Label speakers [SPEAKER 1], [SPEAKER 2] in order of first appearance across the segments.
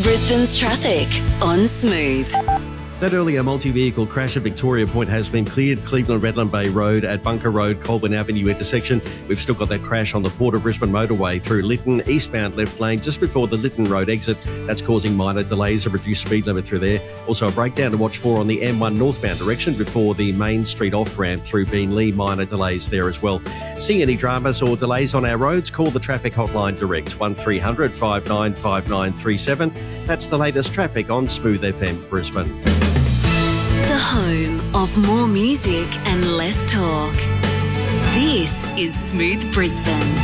[SPEAKER 1] Brisbane's traffic on Smooth.
[SPEAKER 2] That earlier multi-vehicle crash at Victoria Point has been cleared. Cleveland-Redland Bay Road at Bunker Road, Colburn Avenue intersection. We've still got that crash on the Port of Brisbane motorway through Lytton, eastbound left lane, just before the Lytton Road exit. That's causing minor delays, a reduced speed limit through there. Also a breakdown to watch for on the M1 northbound direction before the Main Street off-ramp through Beenleigh. Minor delays there as well. See any dramas or delays on our roads? Call the traffic hotline direct, 1300 595937. That's the latest traffic on Smooth FM Brisbane.
[SPEAKER 1] The home of more music and less talk. This is Smooth Brisbane.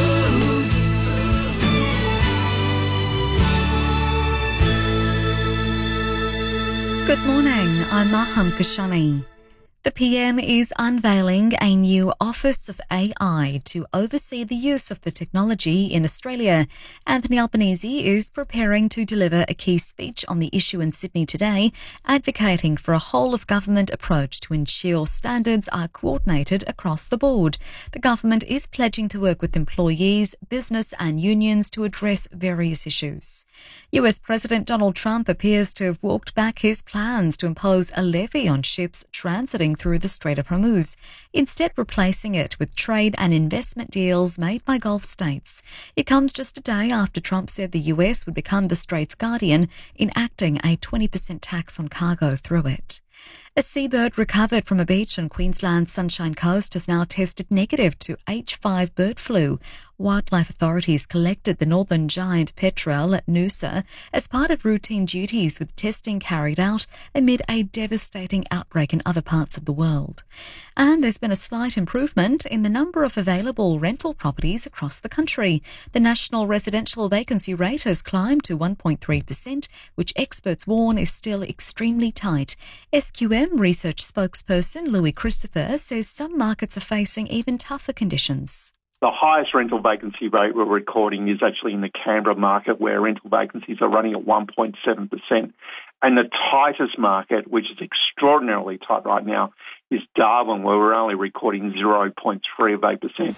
[SPEAKER 3] Good morning, I'm Maham Kashani. The PM is unveiling a new Office of AI to oversee the use of the technology in Australia. Anthony Albanese is preparing to deliver a key speech on the issue in Sydney today, advocating for a whole-of-government approach to ensure standards are coordinated across the board. The government is pledging to work with employees, business and unions to address various issues. US President Donald Trump appears to have walked back his plans to impose a levy on ships transiting through the Strait of Hormuz, instead replacing it with trade and investment deals made by Gulf states. It comes just a day after Trump said the US would become the Strait's guardian, enacting a 20% tax on cargo through it. A seabird recovered from a beach on Queensland's Sunshine Coast has now tested negative to H5 bird flu. Wildlife authorities collected the northern giant petrel at Noosa as part of routine duties, with testing carried out amid a devastating outbreak in other parts of the world. And there's been a slight improvement in the number of available rental properties across the country. The national residential vacancy rate has climbed to 1.3%, which experts warn is still extremely tight. SQM research spokesperson Louis Christopher says some markets are facing even tougher conditions.
[SPEAKER 4] The highest rental vacancy rate we're recording is actually in the Canberra market, where rental vacancies are running at 1.7%. And the tightest market, which is extraordinarily tight right now, is Darwin, where we're only recording 0.3%.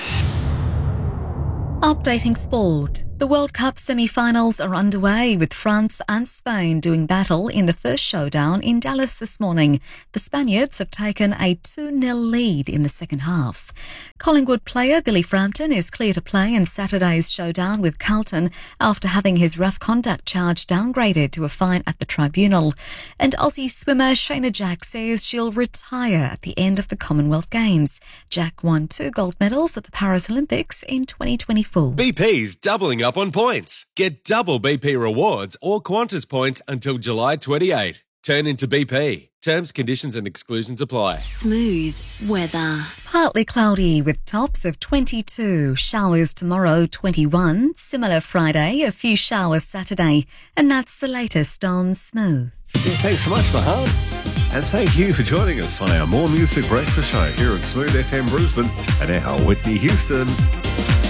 [SPEAKER 3] Updating sport. The World Cup semi-finals are underway, with France and Spain doing battle in the first showdown in Dallas this morning. The Spaniards have taken a 2-0 lead in the second half. Collingwood player Billy Frampton is clear to play in Saturday's showdown with Carlton after having his rough conduct charge downgraded to a fine at the tribunal. And Aussie swimmer Shayna Jack says she'll retire at the end of the Commonwealth Games. Jack won 2 gold medals at the Paris Olympics in 2024.
[SPEAKER 5] BP's doubling up on points. Get double BP rewards or Qantas points until July 28. Turn into BP. Terms, conditions and exclusions apply.
[SPEAKER 1] Smooth weather.
[SPEAKER 3] Partly cloudy with tops of 22. Showers tomorrow, 21. Similar Friday, a few showers Saturday. And that's the latest on Smooth.
[SPEAKER 6] Yeah, thanks so much, Mahal. And thank you for joining us on our More Music Breakfast Show here at Smooth FM Brisbane and our Whitney Houston.